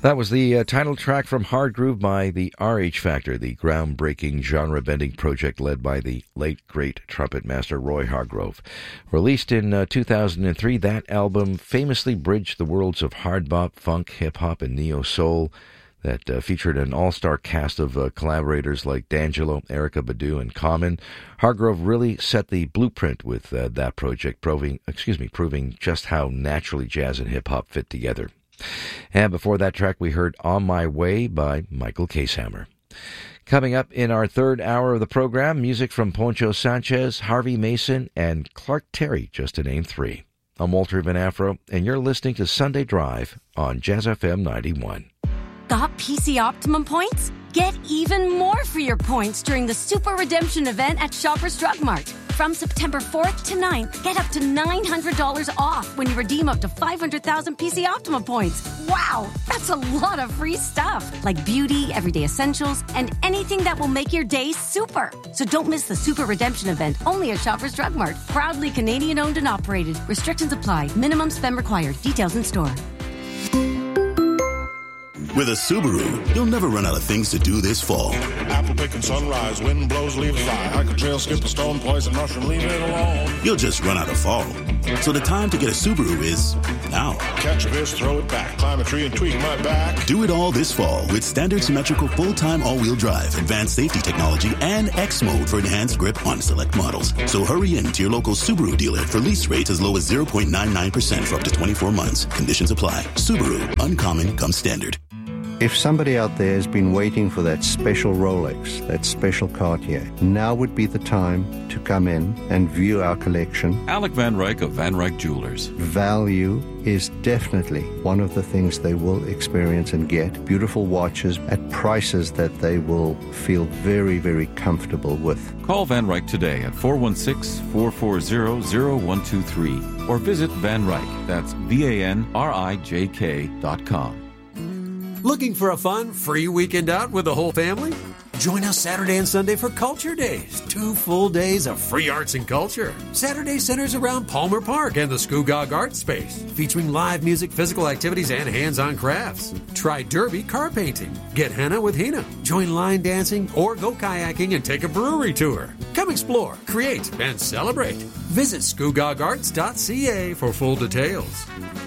That was the title track from Hard Groove by the RH Factor, the groundbreaking genre-bending project led by the late, great trumpet master Roy Hargrove. Released in 2003, that album famously bridged the worlds of hard bop, funk, hip-hop, and neo-soul that featured an all-star cast of collaborators like D'Angelo, Erykah Badu, and Common. Hargrove really set the blueprint with that project, proving just how naturally jazz and hip-hop fit together. And before that track, we heard On My Way by Michael Casehammer. Coming up in our third hour of the program, music from Poncho Sanchez, Harvey Mason, and Clark Terry, just to name three. I'm Walter Van Afro, and you're listening to Sunday Drive on Jazz FM 91. Got PC Optimum points? Get even more for your points during the Super Redemption event at Shoppers Drug Mart. From September 4th to 9th, get up to $900 off when you redeem up to 500,000 PC Optimum points. Wow, that's a lot of free stuff, like beauty, everyday essentials, and anything that will make your day super. So don't miss the Super Redemption event only at Shoppers Drug Mart. Proudly Canadian owned and operated. Restrictions apply. Minimum spend required. Details in store. With a Subaru, you'll never run out of things to do this fall. Apple picking sunrise, wind blows, leaves fly. Hike a trail, skip a stone, poison mushroom, leave it alone. You'll just run out of fall. So the time to get a Subaru is now. Catch a fish, throw it back, climb a tree and tweak my back. Do it all this fall with standard symmetrical full-time all-wheel drive, advanced safety technology, and X mode for enhanced grip on select models. So hurry in to your local Subaru dealer for lease rates as low as 0.99% for up to 24 months. Conditions apply. Subaru, uncommon comes standard. If somebody out there has been waiting for that special Rolex, that special Cartier, now would be the time to come in and view our collection. Alec Van Ryk of Van Ryk Jewelers. Value is definitely one of the things they will experience and get. Beautiful watches at prices that they will feel very, very comfortable with. Call Van Ryk today at 416-440-0123 or visit Van Ryk. That's VANRIJK.com. Looking for a fun, free weekend out with the whole family? Join us Saturday and Sunday for Culture Days. 2 full days of free arts and culture. Saturday centers around Palmer Park and the Scugog Art Space, featuring live music, physical activities, and hands-on crafts. Try derby car painting. Get henna with Hina. Join line dancing or go kayaking and take a brewery tour. Come explore, create, and celebrate. Visit scugogarts.ca for full details.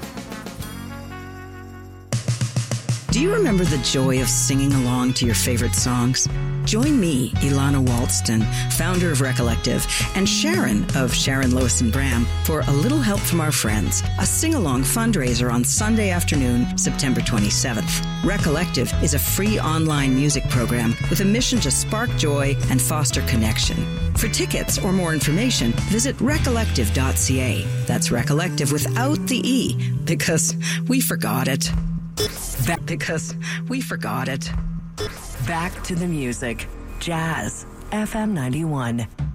Do you remember the joy of singing along to your favorite songs? Join me, Ilana Walston, founder of Recollective, and Sharon of Sharon Lewis and Bram for A Little Help from Our Friends, a sing-along fundraiser on Sunday afternoon, September 27th. Recollective is a free online music program with a mission to spark joy and foster connection. For tickets or more information, visit recollective.ca. That's Recollective without the E, because we forgot it. Back to the music. Jazz FM 91.